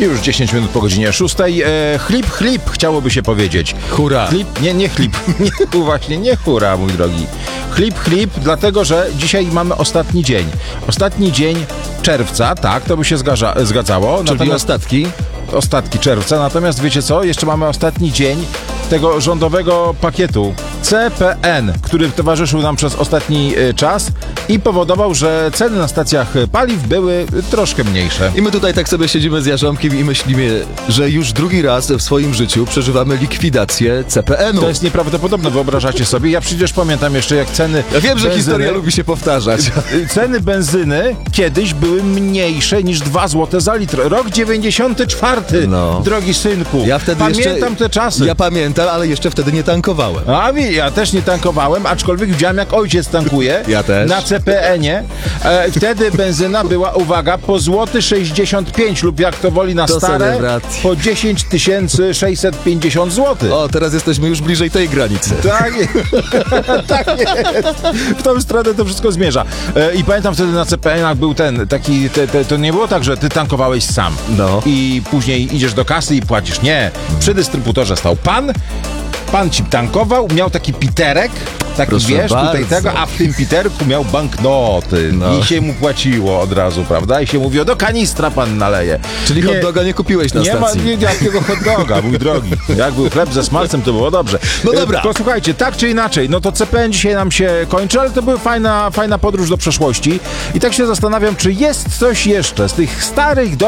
Już 10 minut po godzinie 6. Chlip, chlip, chciałoby się powiedzieć. Hurra. Chlip, nie chlip. Nie, właśnie, nie hurra, mój drogi. Chlip, chlip, dlatego, że dzisiaj mamy ostatni dzień. Ostatni dzień czerwca, tak, to by się zgadzało. Czyli Ostatki czerwca, natomiast wiecie co? Jeszcze mamy ostatni dzień tego rządowego pakietu CPN, który towarzyszył nam przez ostatni czas i powodował, że ceny na stacjach paliw były troszkę mniejsze. I my tutaj tak sobie siedzimy z Jarząbkiem i myślimy, że już drugi raz w swoim życiu przeżywamy likwidację CPN-u. To jest nieprawdopodobne, wyobrażacie sobie? Ja przecież pamiętam jeszcze, jak ceny Ja wiem, że benzyny, historia lubi się powtarzać. Ceny benzyny kiedyś były mniejsze niż 2 zł za litr. Rok 94, No. drogi synku. Ja wtedy Pamiętam te czasy. Ja pamiętam, ale jeszcze wtedy nie tankowałem. Ja też nie tankowałem, aczkolwiek widziałem, jak ojciec tankuje. Ja też. Na CPN-ie. Wtedy benzyna była, uwaga, po złoty 65 lub jak to woli na To stare, celebracji. po 10 650 zł. O, teraz jesteśmy już bliżej tej granicy. Tak, tak jest. W tą stronę to wszystko zmierza. I pamiętam wtedy na CPN-ach był ten, taki, to nie było tak, że ty tankowałeś sam. No. I później idziesz do kasy i płacisz. Nie. Przy dystrybutorze stał pan ci tankował, miał taki piterek, taki Proszę wiesz, tutaj bardzo. tego, a w tym piterku miał banknoty. No. I się mu płaciło od razu, prawda? I się mówiło, do kanistra pan naleje. Czyli hot doga nie kupiłeś na Nie stacji. ma jakiego hot doga, mój drogi. Jak był chleb ze smalcem, to było dobrze. No dobra. Posłuchajcie, tak czy inaczej, no to CPN dzisiaj nam się kończy, ale to była fajna podróż do przeszłości. I tak się zastanawiam, czy jest coś jeszcze z tych starych,